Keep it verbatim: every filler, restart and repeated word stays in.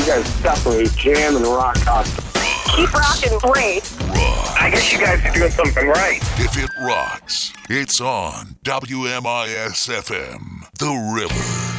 guys definitely jam and rock out. Keep rocking, great. Rock. I guess you guys are doing something right. If it rocks, it's on W M I S F M, The River.